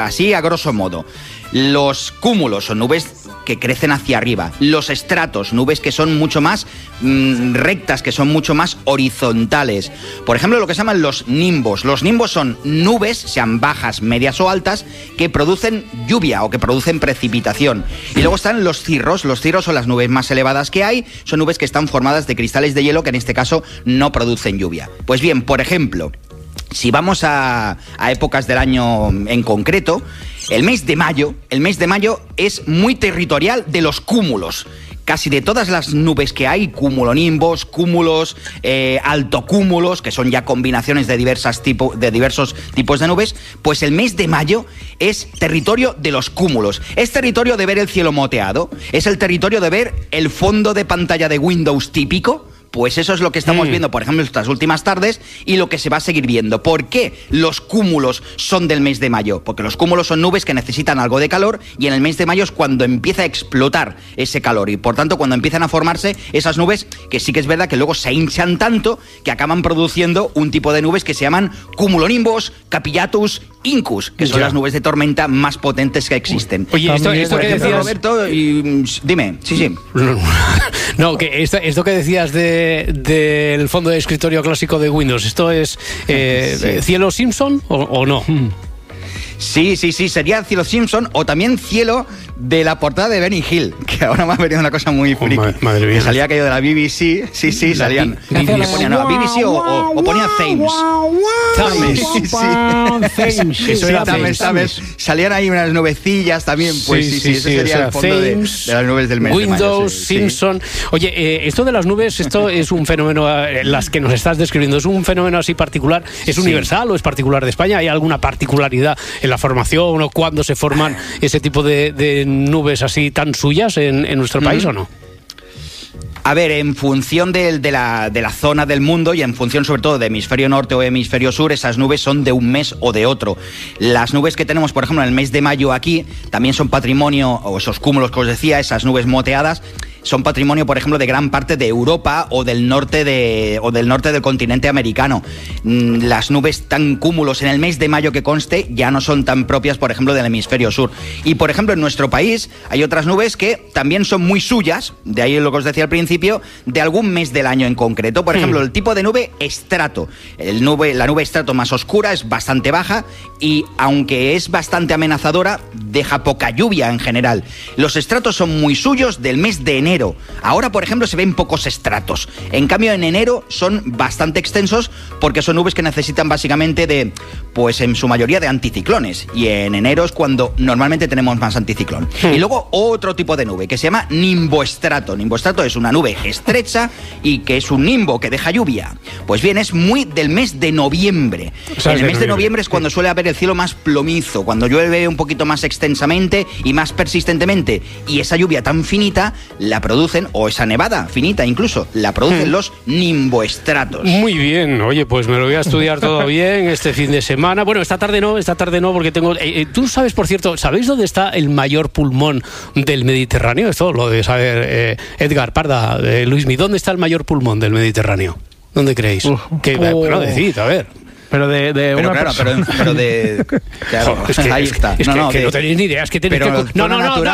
Así a grosso modo. Los cúmulos son nubes que crecen hacia arriba. Los estratos, nubes que son mucho más rectas, que son mucho más horizontales. Por ejemplo, lo que se llaman los nimbos. Los nimbos son nubes, sean bajas, medias o altas, que producen lluvia o que producen precipitación. Y luego están los cirros. Los cirros son las nubes más elevadas que hay. Son nubes que están formadas de cristales de hielo que en este caso no producen lluvia. Pues bien, por ejemplo, si vamos a épocas del año en concreto, el mes de mayo es muy territorial de los cúmulos. Casi de todas las nubes que hay, cumulonimbos, cúmulos, altocúmulos, que son ya combinaciones de diversos tipos de nubes, pues el mes de mayo es territorio de los cúmulos. Es territorio de ver el cielo moteado, es el territorio de ver el fondo de pantalla de Windows típico. Pues eso es lo que estamos viendo, por ejemplo, estas últimas tardes y lo que se va a seguir viendo. ¿Por qué los cúmulos son del mes de mayo? Porque los cúmulos son nubes que necesitan algo de calor y en el mes de mayo es cuando empieza a explotar ese calor y, por tanto, cuando empiezan a formarse esas nubes que sí que es verdad que luego se hinchan tanto que acaban produciendo un tipo de nubes que se llaman cumulonimbos, capillatus, incus, que son las nubes de tormenta más potentes que existen. Oye, esto que decías, Roberto, dime, sí. No, que esto que decías del fondo de escritorio clásico de Windows, ¿esto es cielo Simpson o no? Sí, sería cielo Simpson o también cielo de la portada de Benny Hill, que ahora me ha venido una cosa muy friki. Madre mía. Que salía aquello de la BBC, sí, salían. Ponían BBC o ponía Thames. Eso era Thames. Salían ahí unas nubecillas también, pues sí, eso sería el fondo de las nubes del mes Windows, de mayo, Simpson. Oye, esto de las nubes, esto es un fenómeno, las que nos estás describiendo, ¿es un fenómeno así particular? ¿Es universal o es particular de España? ¿Hay alguna particularidad en la formación o cuándo se forman ese tipo de nubes así tan suyas en nuestro país o no? A ver, en función de la zona del mundo y en función sobre todo de hemisferio norte o hemisferio sur, esas nubes son de un mes o de otro. Las nubes que tenemos, por ejemplo, en el mes de mayo aquí, también son patrimonio, o esos cúmulos que os decía, esas nubes moteadas, son patrimonio, por ejemplo, de gran parte de Europa o del norte del continente americano. Las nubes tan cúmulos en el mes de mayo que conste ya no son tan propias, por ejemplo, del hemisferio sur. Y, por ejemplo, en nuestro país hay otras nubes que también son muy suyas, de ahí lo que os decía al principio, de algún mes del año en concreto. Por ejemplo, el tipo de nube estrato. La nube estrato más oscura es bastante baja y, aunque es bastante amenazadora, deja poca lluvia en general. Los estratos son muy suyos del mes de enero. Ahora, por ejemplo, se ven pocos estratos. En cambio, en enero son bastante extensos porque son nubes que necesitan básicamente pues en su mayoría de anticiclones. Y en enero es cuando normalmente tenemos más anticiclón. Y luego otro tipo de nube que se llama nimboestrato. Nimboestrato es una nube estrecha y que es un nimbo que deja lluvia. Pues bien, es muy del mes de noviembre. En el mes de noviembre es cuando suele haber el cielo más plomizo, cuando llueve un poquito más extensamente y más persistentemente. Y esa lluvia tan finita la producen, o esa nevada finita incluso, la producen los nimboestratos. Muy bien, oye, pues me lo voy a estudiar todo bien este fin de semana. Bueno, esta tarde no, porque tengo... Tú sabes, por cierto, ¿sabéis dónde está el mayor pulmón del Mediterráneo? Esto lo debe saber Edgar Parda, Luismi. ¿Dónde está el mayor pulmón del Mediterráneo? ¿Dónde creéis? Bueno, decid, a ver. Pero es que, ahí está. Es no tenéis ni idea, es que tenéis que... No,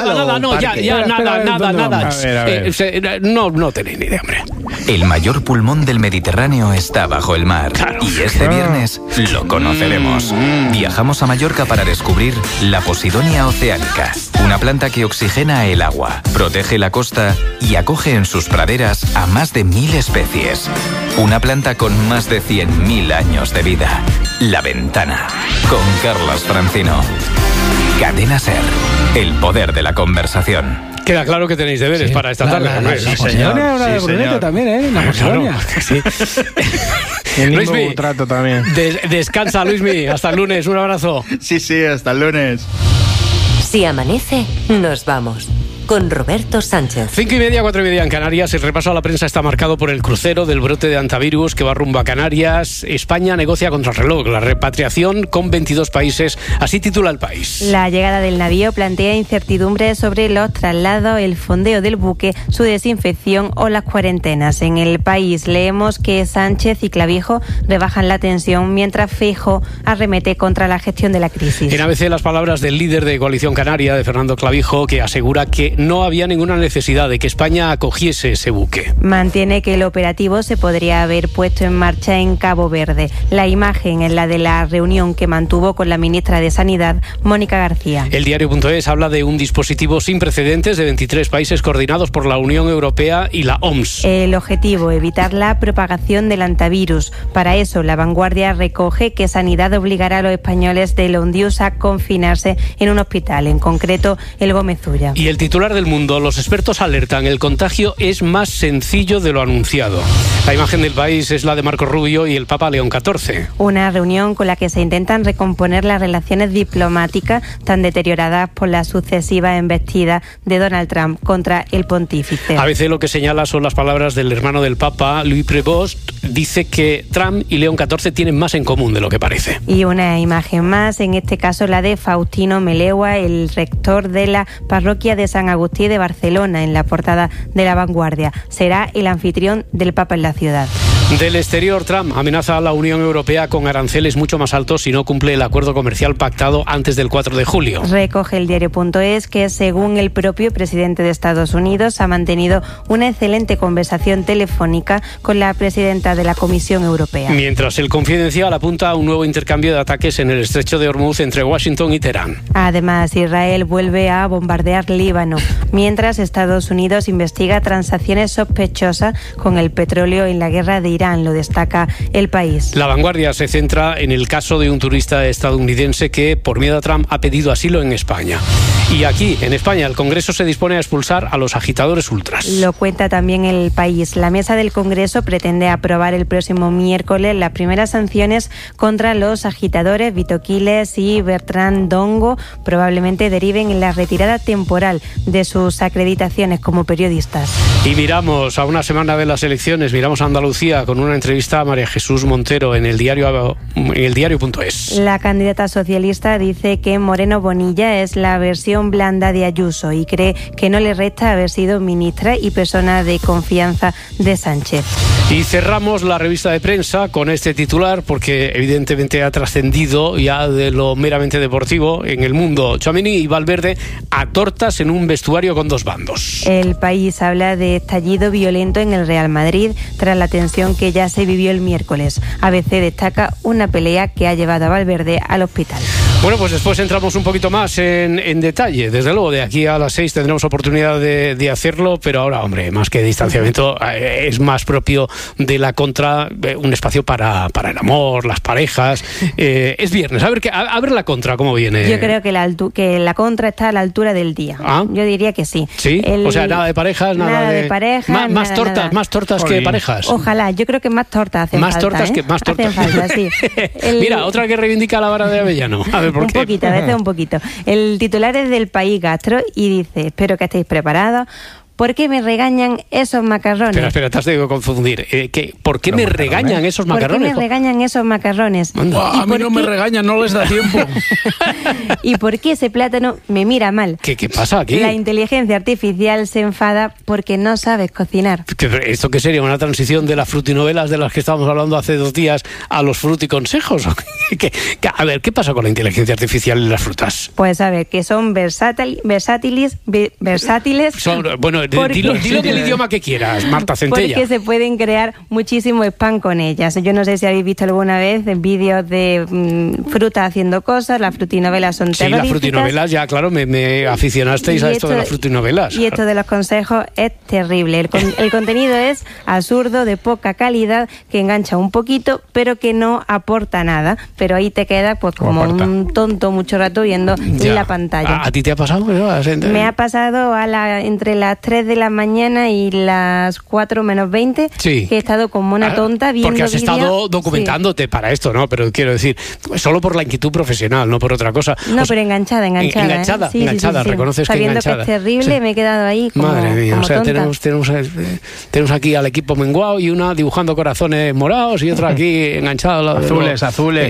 no tenéis ni idea, hombre. El mayor pulmón del Mediterráneo está bajo el mar. Claro. Y este viernes lo conoceremos. Viajamos a Mallorca para descubrir la Posidonia oceanica, una planta que oxigena el agua, protege la costa y acoge en sus praderas a más de 1000 especies. Una planta con más de 100.000 años de vida. La Ventana, con Carlos Francino. Cadena SER, el poder de la conversación. Queda claro que tenéis deberes para esta tarde. Sí, señor. La Brunete también, ¿eh? La Posidonia. Sí. Luismi, trato también. Descansa, Luismi. Hasta el lunes. Un abrazo. Sí, hasta el lunes. Si amanece, nos vamos. con Roberto Sánchez. 5:30, 4:30 en Canarias. El repaso a la prensa está marcado por el crucero del brote de antivirus que va rumbo a Canarias. España negocia contra el reloj la repatriación con 22 países. Así titula El País. La llegada del navío plantea incertidumbres sobre los traslados, el fondeo del buque, su desinfección o las cuarentenas. En El País leemos que Sánchez y Clavijo rebajan la tensión mientras Feijóo arremete contra la gestión de la crisis. En ABC las palabras del líder de Coalición Canaria, de Fernando Clavijo, que asegura que no había ninguna necesidad de que España acogiese ese buque. Mantiene que el operativo se podría haber puesto en marcha en Cabo Verde. La imagen es la de la reunión que mantuvo con la ministra de Sanidad, Mónica García. El diario.es habla de un dispositivo sin precedentes de 23 países coordinados por la Unión Europea y la OMS. El objetivo, evitar la propagación del antivirus. Para eso, La Vanguardia recoge que Sanidad obligará a los españoles de Londius a confinarse en un hospital, en concreto el Gómez Ulla. Y el titular del Mundo, los expertos alertan, el contagio es más sencillo de lo anunciado. La imagen del País es la de Marco Rubio y el Papa León XIV. Una reunión con la que se intentan recomponer las relaciones diplomáticas tan deterioradas por las sucesivas embestidas de Donald Trump contra el pontífice. A veces lo que señala son las palabras del hermano del Papa, Louis Prévost. Dice que Trump y León XIV tienen más en común de lo que parece. Y una imagen más, en este caso la de Faustino Melegua, el rector de la parroquia de San Agustí de Barcelona, en la portada de La Vanguardia. Será el anfitrión del Papa en la ciudad. Del exterior, Trump amenaza a la Unión Europea con aranceles mucho más altos si no cumple el acuerdo comercial pactado antes del 4 de julio. Recoge el diario.es que, según el propio presidente de Estados Unidos, ha mantenido una excelente conversación telefónica con la presidenta de la Comisión Europea. Mientras el Confidencial apunta a un nuevo intercambio de ataques en el estrecho de Hormuz entre Washington y Teherán. Además, Israel vuelve a bombardear Líbano, mientras Estados Unidos investiga transacciones sospechosas con el petróleo en la guerra de Irán, lo destaca El País. La Vanguardia se centra en el caso de un turista estadounidense que, por miedo a Trump, ha pedido asilo en España. Y aquí, en España, el Congreso se dispone a expulsar a los agitadores ultras. Lo cuenta también El País. La mesa del Congreso pretende aprobar el próximo miércoles las primeras sanciones contra los agitadores Vito Quiles y Bertrand Dongo. Probablemente deriven en la retirada temporal de sus acreditaciones como periodistas. Y miramos a una semana de las elecciones, miramos a Andalucía con una entrevista a María Jesús Montero en el diario.es. La candidata socialista dice que Moreno Bonilla es la versión blanda de Ayuso y cree que no le resta haber sido ministra y persona de confianza de Sánchez. Y cerramos la revista de prensa con este titular porque evidentemente ha trascendido ya de lo meramente deportivo en el mundo. Tchouaméni y Valverde a tortas en un vestuario con dos bandos. El País habla de estallido violento en el Real Madrid tras la tensión que ya se vivió el miércoles. ABC destaca una pelea que ha llevado a Valverde al hospital. Bueno, pues después entramos un poquito más en detalle. Desde luego, de aquí a las 6 tendremos oportunidad de hacerlo, pero ahora, hombre, más que distanciamiento, es más propio de la contra, un espacio para el amor, las parejas. Es viernes, a ver la contra, ¿cómo viene? Yo creo que la contra está a la altura del día. ¿Ah? Yo diría que sí. ¿Sí? O sea, nada de parejas, nada de parejas. Más tortas que parejas. Ojalá, yo creo que más tortas hacen falta. Más tortas. Hacen falta, sí. Mira, otra que reivindica la vara de Avellano. A ver, ¿por qué? Un poquito, a veces un poquito. El titular es del País Gastro y dice: espero que estéis preparados. ¿Por qué me regañan esos macarrones? Espera, te has de confundir. ¿Por qué me regañan esos macarrones? ¿Por qué me regañan esos macarrones? A mí no me regañan, no les da tiempo. ¿Y por qué ese plátano me mira mal? ¿Qué pasa aquí? La inteligencia artificial se enfada porque no sabes cocinar. ¿Esto qué sería? ¿Una transición de las frutinovelas de las que estábamos hablando hace 2 días a los fruticonsejos? A ver, ¿qué pasa con la inteligencia artificial en las frutas? Pues a ver, que son versátiles. Dilo que el idioma que quieras, Marta Centella. Porque se pueden crear muchísimo spam con ellas. Yo no sé si habéis visto alguna vez vídeos de frutas haciendo cosas. Las frutinovelas son terroríficas. Sí, las frutinovelas, ya claro, me aficionasteis a esto de las frutinovelas. Y esto de los consejos es terrible. El contenido es absurdo, de poca calidad, que engancha un poquito, pero que no aporta nada. Pero ahí te quedas pues como un tonto mucho rato viendo la pantalla. ¿A ti te ha pasado? Me ha pasado entre las 3 3 de la mañana y las 4 menos 20, que he estado como una tonta viendo porque has estado documentándote sí. para esto, ¿no? Pero quiero decir, solo por la inquietud profesional, no por otra cosa. No, pero enganchada. Enganchada, sí, reconoces que enganchada. Sabiendo que es terrible, me he quedado ahí como madre mía, como o sea, tonta. tenemos aquí al equipo menguado y una dibujando corazones morados y otra aquí enganchada. Azules.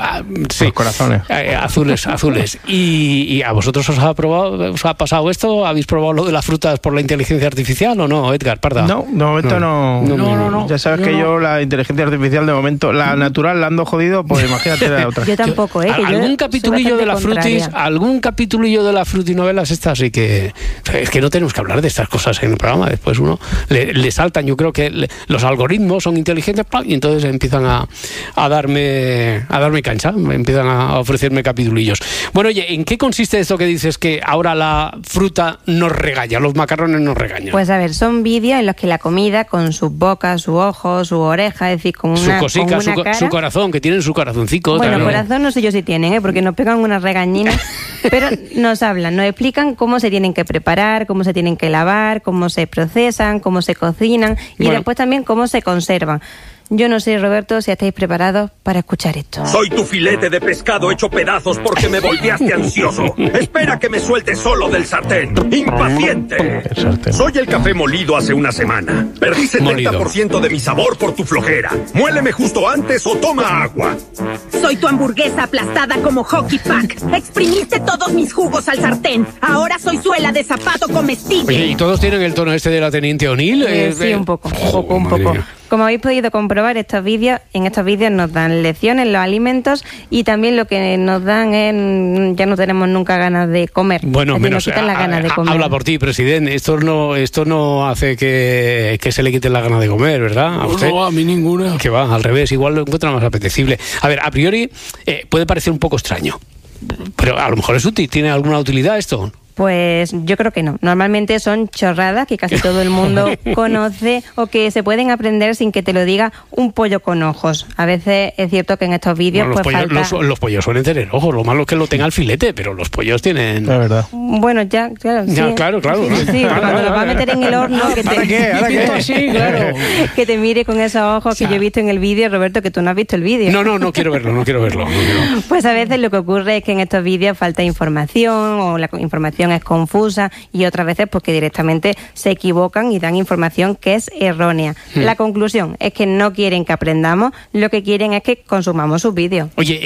Sí. Los corazones. Azules. ¿Y a vosotros os ha pasado esto? ¿Habéis probado lo de las frutas por la inteligencia artificial o no, Edgar Parda? No, esto no. Ya sabes que yo la inteligencia artificial de momento, la natural la ando jodido, pues imagínate la otra. Yo tampoco, ¿Algún capitulillo de la frutis? ¿Algún capitulillo de las frutinovelas estas? Sí que es que no tenemos que hablar de estas cosas en el programa. Después uno le saltan. Yo creo que los algoritmos son inteligentes y entonces empiezan a darme cancha, empiezan a ofrecerme capitulillos. Bueno, oye, ¿en qué consiste esto que dices que ahora la fruta nos regaña, los macarrones nos regañan? Pues a ver, son vídeos en los que la comida, con sus bocas, sus ojos, su oreja, es decir, con una, su cosica, con una cara... su corazón, que tienen su corazoncico. Bueno, también. Corazón no sé yo si tienen, porque nos pegan unas regañinas, pero nos hablan, nos explican cómo se tienen que preparar, cómo se tienen que lavar, cómo se procesan, cómo se cocinan y después también cómo se conservan. Yo no sé, Roberto, si estáis preparados para escuchar esto. Soy tu filete de pescado hecho pedazos porque me volteaste ansioso. Espera que me suelte solo del sartén. ¡Impaciente! Soy el café molido hace una semana. Perdí 70% de mi sabor por tu flojera. Muéleme justo antes o toma agua. Soy tu hamburguesa aplastada como hockey pack. Exprimiste todos mis jugos al sartén. Ahora soy suela de zapato comestible. Oye, ¿y todos tienen el tono este de la Teniente O'Neill? Sí, un poco. Como habéis podido comprobar, en estos vídeos nos dan lecciones, los alimentos, y también lo que nos dan es, ya no tenemos nunca ganas de comer. Bueno, menos nos quitan las ganas de comer. Habla por ti, presidente. Esto no hace que se le quiten las ganas de comer, ¿verdad? ¿A usted? No, a mí ninguna. Que va, al revés, igual lo encuentra más apetecible. A ver, a priori puede parecer un poco extraño, pero a lo mejor es útil. ¿Tiene alguna utilidad esto? Pues yo creo que no. Normalmente son chorradas que casi todo el mundo conoce o que se pueden aprender sin que te lo diga un pollo con ojos. A veces es cierto que en estos vídeos los pollos suelen tener ojos. Lo malo es que lo tenga el filete, pero los pollos tienen... La verdad. Bueno, ya, claro. Ya, sí. claro. Sí, cuando los va a meter en el horno... ¿Para qué? Sí, claro. Que te mire con esos ojos que yo he visto en el vídeo, Roberto, que tú no has visto el vídeo. No quiero verlo. Pues a veces lo que ocurre es que en estos vídeos falta información o la información es confusa y otras veces porque directamente se equivocan y dan información que es errónea. La conclusión es que no quieren que aprendamos, lo que quieren es que consumamos sus vídeos.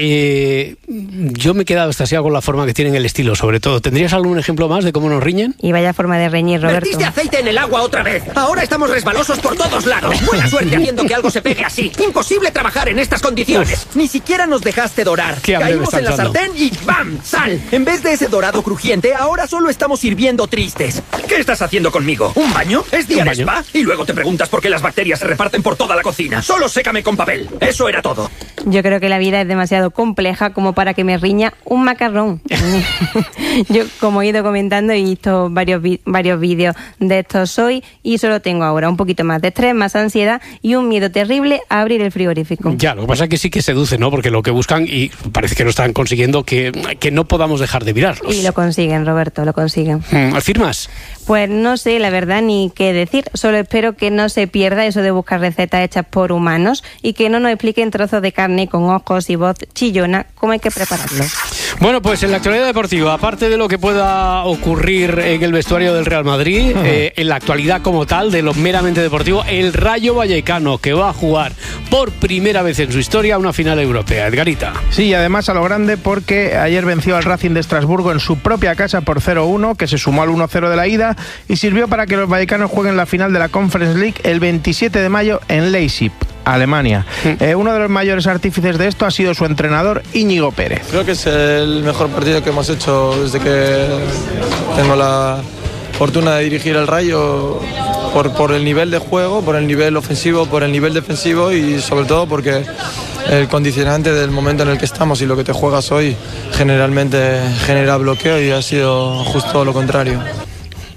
Oye, yo me he quedado extasiado con la forma que tienen el estilo, sobre todo. ¿Tendrías algún ejemplo más de cómo nos riñen? Y vaya forma de reñir, Roberto. Vertiste aceite en el agua otra vez. Ahora estamos resbalosos por todos lados. Buena suerte haciendo que algo se pegue así. Imposible trabajar en estas condiciones. Ni siquiera nos dejaste dorar. Caímos en la sartén y ¡bam! ¡Sal! En vez de ese dorado crujiente, ahora solo estamos sirviendo tristes. ¿Qué estás haciendo conmigo? ¿Un baño? ¿Es día de spa? Y luego te preguntas por qué las bacterias se reparten por toda la cocina. Solo sécame con papel. Eso era todo. Yo creo que la vida es demasiado compleja como para que me riña un macarrón. Yo, como he ido comentando, he visto varios vídeos de estos hoy y solo tengo ahora un poquito más de estrés, más ansiedad y un miedo terrible a abrir el frigorífico. Ya, lo que pasa es que sí que seduce, ¿no? Porque lo que buscan, y parece que lo están consiguiendo, que no podamos dejar de mirarlos. Y lo consiguen, Roberto, lo consiguen. ¿Firmas? Pues no sé, la verdad, ni qué decir. Solo espero que no se pierda eso de buscar recetas hechas por humanos y que no nos expliquen trozos de carne con ojos y voz chillona cómo hay que prepararlo. Bueno, pues en la actualidad deportiva, aparte de lo que pueda ocurrir en el vestuario del Real Madrid, en la actualidad como tal, de lo meramente deportivo, el Rayo Vallecano, que va a jugar por primera vez en su historia una final europea. Edgarita. Sí, y además a lo grande porque ayer venció al Racing de Estrasburgo en su propia casa por 0-1, que se sumó al 1-0 de la ida y sirvió para que los vallecanos jueguen la final de la Conference League el 27 de mayo en Leipzig, Alemania. Uno de los mayores artífices de esto ha sido su entrenador Íñigo Pérez. Creo que es el mejor partido que hemos hecho desde que tengo la fortuna de dirigir el Rayo, por el nivel de juego, por el nivel ofensivo, por el nivel defensivo y sobre todo porque el condicionante del momento en el que estamos y lo que te juegas hoy generalmente genera bloqueo y ha sido justo lo contrario.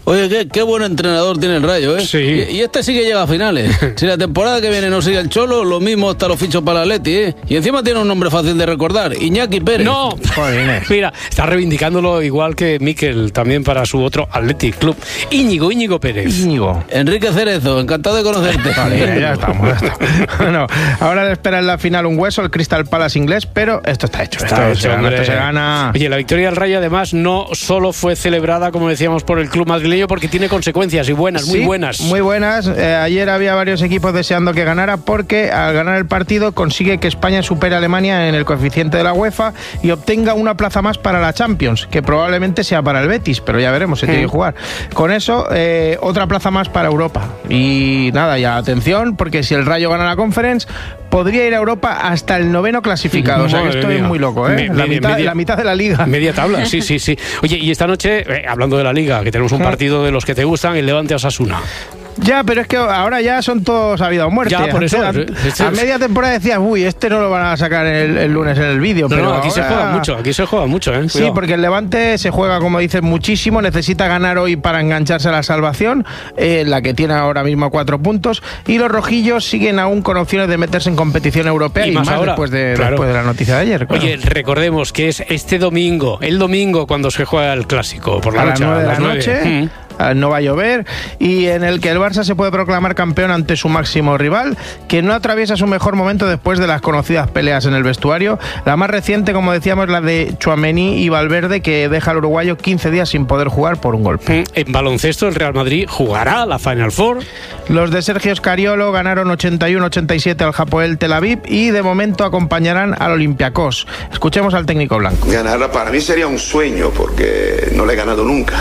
Oye, qué buen entrenador tiene el Rayo, ¿eh? Sí. Y este sí que llega a finales. Si la temporada que viene no sigue el Cholo, lo mismo hasta los fichos para el Atleti, ¿eh? Y encima tiene un nombre fácil de recordar, Iñaki Pérez. No, mira, está reivindicándolo igual que Mikel, también para su otro Athletic Club. Íñigo Pérez. Enrique Cerezo, encantado de conocerte. Vale, ya estamos. Bueno, ahora le espera en la final un hueso, el Crystal Palace inglés, pero esto está hecho. Esto se gana. Oye, la victoria del Rayo además no solo fue celebrada, como decíamos, por el club madrileño, porque tiene consecuencias y buenas, muy buenas. Muy buenas. Ayer había varios equipos deseando que ganara, porque al ganar el partido consigue que España supere a Alemania en el coeficiente de la UEFA y obtenga una plaza más para la Champions, que probablemente sea para el Betis, pero ya veremos, se tiene que jugar. Con eso, otra plaza más para Europa. Y nada, ya atención, porque si el Rayo gana la Conference, podría ir a Europa hasta el 9º clasificado. O sea que esto es muy loco, ¿eh? La mitad de la Liga. Media tabla, sí. Oye, y esta noche, hablando de la Liga, que tenemos un partido de los que te gustan, el Levante Osasuna. Ya, pero es que ahora ya son todos a vida o muerte. Ya, por eso. A media temporada decías, este no lo van a sacar el lunes en el vídeo. Pero aquí se juega mucho, ¿eh? Sí, porque el Levante se juega, como dices, muchísimo. Necesita ganar hoy para engancharse a la salvación, la que tiene ahora mismo 4 puntos. Y los rojillos siguen aún con opciones de meterse en competición europea y más ahora, después de la noticia de ayer. Claro. Oye, recordemos que es el domingo cuando se juega el clásico, por la noche. A las 9 de la noche. No va a llover, y en el que el Barça se puede proclamar campeón ante su máximo rival, que no atraviesa su mejor momento después de las conocidas peleas en el vestuario. La más reciente, como decíamos, la de Tchouaméni y Valverde, que deja al uruguayo 15 días sin poder jugar por un golpe. En baloncesto, el Real Madrid jugará la Final Four. Los de Sergio Scariolo ganaron 81-87 al Hapoel Tel Aviv y de momento acompañarán al Olympiacos. Escuchemos al técnico blanco. Ganar para mí sería un sueño, porque no le he ganado nunca.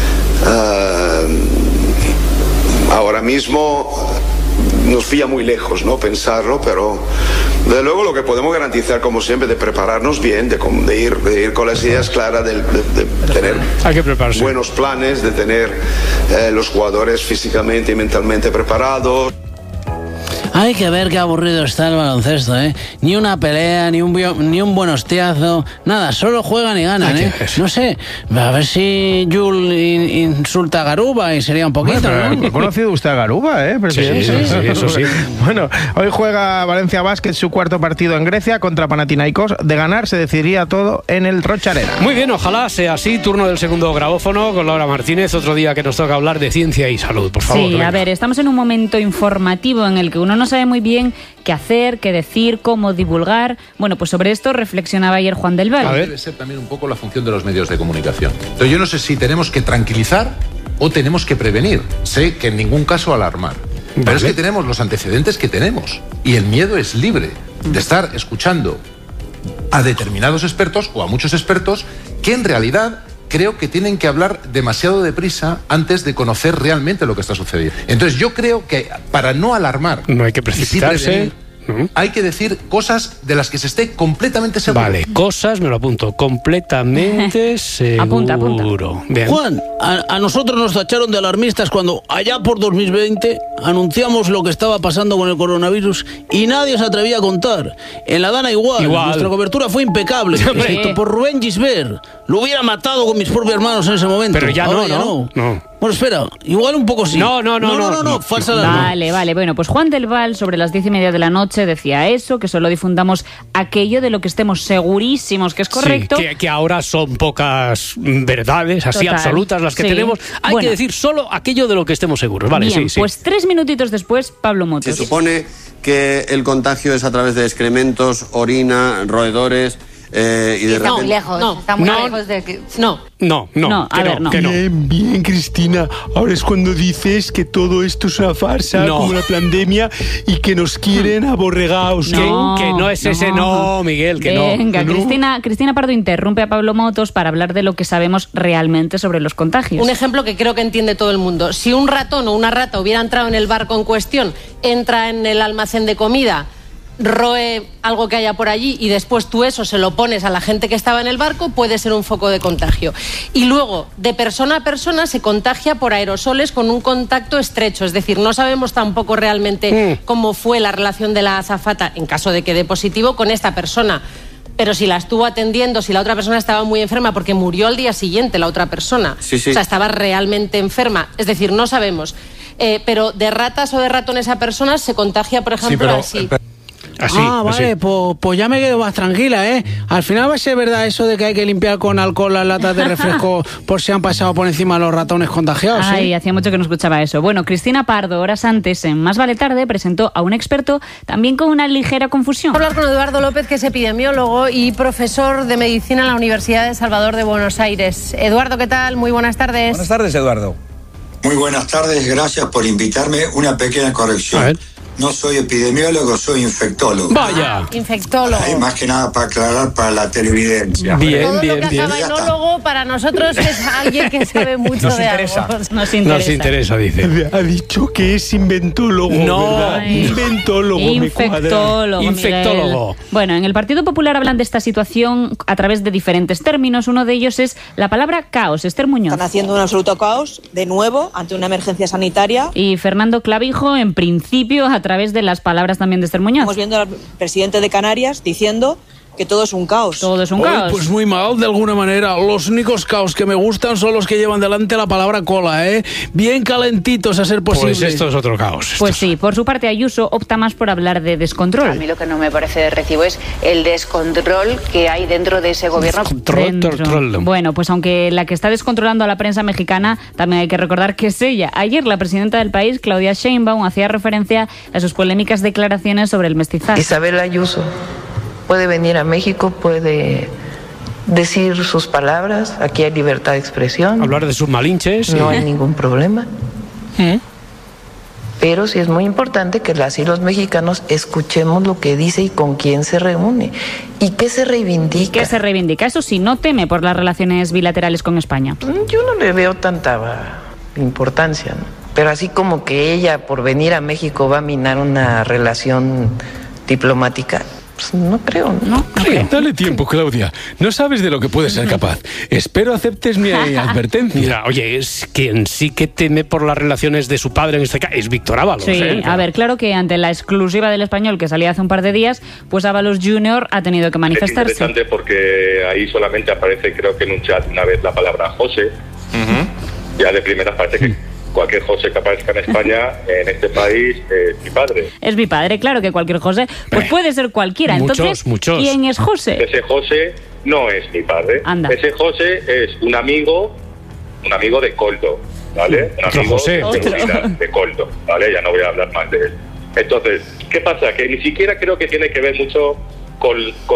Ahora mismo nos pilla muy lejos, ¿no?, pensarlo, pero de luego lo que podemos garantizar, como siempre, de prepararnos bien, de ir con las ideas claras, de tener buenos planes, de tener los jugadores físicamente y mentalmente preparados. Hay que ver qué aburrido está el baloncesto, ¿eh? Ni una pelea, ni un buen hostiazo, nada, solo juegan y ganan, ¿eh? No sé, a ver si Jul insulta a Garuba y sería un poquito, bueno, ¿no? ¿Ha conocido usted a Garuba, presidente? Sí, eso sí. Bueno, hoy juega Valencia Basket su cuarto partido en Grecia contra Panathinaikos. De ganar se decidiría todo en el Rocha Arena. Muy bien, ojalá sea así. Turno del segundo grabófono con Laura Martínez. Otro día que nos toca hablar de ciencia y salud, por favor. Sí, venga. A ver, estamos en un momento informativo en el que uno no sabe muy bien qué hacer, qué decir, cómo divulgar. Bueno, pues sobre esto reflexionaba ayer Juan del Val. Debe ser también un poco la función de los medios de comunicación. Entonces yo no sé si tenemos que tranquilizar o tenemos que prevenir. Sé que en ningún caso alarmar. Pero es que tenemos los antecedentes que tenemos. Y el miedo es libre de estar escuchando a determinados expertos o a muchos expertos que en realidad creo que tienen que hablar demasiado deprisa antes de conocer realmente lo que está sucediendo. Entonces yo creo que para no alarmar, no hay que precipitarse. Hay que decir cosas de las que se esté completamente seguro. Vale, cosas, me lo apunto, completamente seguro. Apunta. Bien. Juan, a nosotros nos tacharon de alarmistas cuando allá por 2020 anunciamos lo que estaba pasando con el coronavirus y nadie se atrevía a contar. En la Dana igual. Nuestra cobertura fue impecable. Excepto por Rubén Gisbert. Lo hubiera matado con mis propios manos en ese momento. Pero ya no. Bueno, espera, igual un poco sí. No, falsa alarma. Vale. Bueno, pues Juan del Val sobre las 10:30 de la noche decía eso, que solo difundamos aquello de lo que estemos segurísimos que es correcto. Sí, que ahora son pocas verdades así absolutas las que tenemos. Hay que decir solo aquello de lo que estemos seguros. Vale, bien, sí. Pues 3 minutitos después, Pablo Motos. Se supone que el contagio es a través de excrementos, orina, roedores. Y de repente... lejos. Está muy lejos de que... No, Bien, Cristina. Ahora es cuando dices que todo esto es una farsa, como la pandemia, y que nos quieren aborregados. Que no es ese Miguel, que Venga, no. Cristina Pardo interrumpe a Pablo Motos para hablar de lo que sabemos realmente sobre los contagios. Un ejemplo que creo que entiende todo el mundo. Si un ratón o una rata hubiera entrado en el barco en cuestión, entra en el almacén de comida, roe algo que haya por allí y después tú eso se lo pones a la gente que estaba en el barco, puede ser un foco de contagio. Y luego, de persona a persona se contagia por aerosoles con un contacto estrecho, es decir, no sabemos tampoco realmente cómo fue la relación de la azafata, en caso de que dé positivo, con esta persona. pero si la estuvo atendiendo, si la otra persona estaba muy enferma, porque murió al día siguiente la otra persona. Sí. O sea, estaba realmente enferma. Es decir, no sabemos. Pero de ratas o de ratones a personas se contagia, por ejemplo, así. Vale, pues ya me quedo más tranquila, ¿eh? Al final va a ser verdad eso de que hay que limpiar con alcohol las latas de refresco por si han pasado por encima los ratones contagiados. Ay, hacía mucho que no escuchaba eso. Bueno, Cristina Pardo, horas antes, en Más Vale Tarde, presentó a un experto también con una ligera confusión. Vamos a hablar con Eduardo López, que es epidemiólogo y profesor de medicina en la Universidad de Salvador de Buenos Aires. Eduardo, ¿qué tal? Muy buenas tardes. Buenas tardes, Eduardo. Muy buenas tardes, gracias por invitarme. Una pequeña corrección. No soy epidemiólogo, soy infectólogo. Vaya. Infectólogo. Más que nada para aclarar para la televidencia. Todo lo que acaba enólogo para nosotros es alguien que sabe mucho de algo. Nos interesa, dice. Ha dicho que es inventólogo. No, ¿verdad? Inventólogo. Infectólogo. Bueno, en el Partido Popular hablan de esta situación a través de diferentes términos. Uno de ellos es la palabra caos. Esther Muñoz. Están haciendo un absoluto caos, de nuevo, ante una emergencia sanitaria. Y Fernando Clavijo, en principio, a través de las palabras también de Esther Muñoz. Estamos viendo al presidente de Canarias diciendo que todo es un caos. Todo es un caos. Pues muy mal, de alguna manera. Los únicos caos que me gustan son los que llevan delante la palabra cola, ¿eh? Bien calentitos a ser posible. Pues esto es otro caos. Pues sí, por su parte Ayuso opta más por hablar de descontrol. A mí lo que no me parece de recibo es el descontrol que hay dentro de ese gobierno. Bueno, pues aunque la que está descontrolando a la prensa mexicana, también hay que recordar que es ella. Ayer la presidenta del país, Claudia Sheinbaum, hacía referencia a sus polémicas declaraciones sobre el mestizaje. Isabel Ayuso puede venir a México, puede decir sus palabras, aquí hay libertad de expresión. Hablar de sus malinches. No hay ningún problema. Pero sí es muy importante que las y los mexicanos escuchemos lo que dice y con quién se reúne. ¿Y qué se reivindica? ¿Qué se reivindica? Eso sí, no teme por las relaciones bilaterales con España. Yo no le veo tanta importancia, ¿no? Pero así como que ella, por venir a México, va a minar una relación diplomática... No creo, ¿no? Dale tiempo, Claudia. No sabes de lo que puedes ser capaz. Espero aceptes mi advertencia. Mira, oye, es quien sí que teme por las relaciones de su padre en este caso es Víctor Ábalos. Sí, a ver, claro que ante la exclusiva del Español que salía hace un par de días, pues Ábalos Jr. ha tenido que manifestarse. Es interesante porque ahí solamente aparece, creo que en un chat una vez, la palabra José. Ya de primera parece que cualquier José que aparezca en España, en este país, es mi padre. Es mi padre, claro que cualquier José, pues puede ser cualquiera. Entonces, ¿quién es José? Ese José no es mi padre. Anda. Ese José es un amigo de Coldo, ¿vale? Un amigo de Coldo, ¿vale? Ya no voy a hablar más de él. Entonces, ¿qué pasa? Que ni siquiera creo que tiene que ver mucho con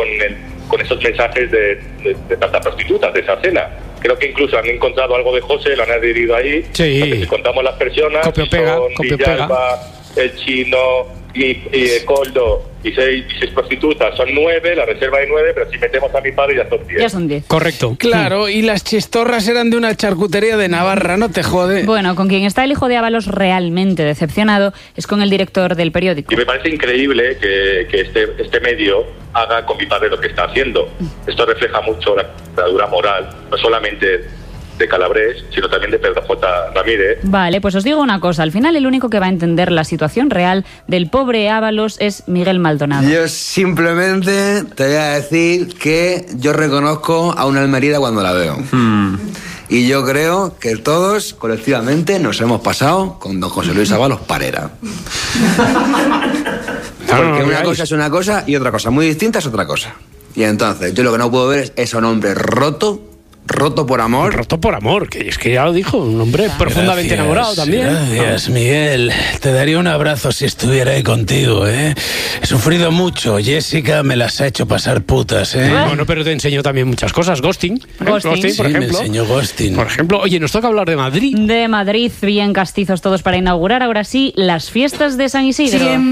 esos mensajes de tantas prostitutas, de esa cena. Creo que incluso han encontrado algo de José, lo han adherido ahí. Sí. Porque si contamos las personas, son Villalba, el Chino y Coldo y seis prostitutas. Son 9, la reserva hay 9, pero si metemos a mi padre ya son 10. Ya son 10. Correcto. Claro, y las chistorras eran de una charcutería de Navarra, no te jode. Bueno, con quien está el hijo de Ábalos realmente decepcionado es con el director del periódico. Y me parece increíble que este medio haga con mi padre lo que está haciendo. Esto refleja mucho la dura moral, no solamente de Calabrés, sino también de Pedro J. Ramírez. Vale, pues os digo una cosa, al final el único que va a entender la situación real del pobre Ábalos es Miguel Maldonado. Yo simplemente te voy a decir que yo reconozco a una Almerida cuando la veo. Y yo creo que todos, colectivamente, nos hemos pasado con don José Luis Ábalos Parera. Porque una cosa es una cosa y otra cosa muy distinta es otra cosa. Y entonces, yo lo que no puedo ver es un hombre roto por amor. Roto por amor, que es que ya lo dijo, un hombre profundamente enamorado también. Gracias, Miguel. Te daría un abrazo si estuviera ahí contigo, ¿eh? He sufrido mucho. Jessica me las ha hecho pasar putas, ¿eh? Bueno, pero te enseñó también muchas cosas. Ghosting, por ejemplo. Me enseñó ghosting. Por ejemplo, oye, nos toca hablar de Madrid. De Madrid, bien castizos todos para inaugurar, ahora sí, las fiestas de San Isidro.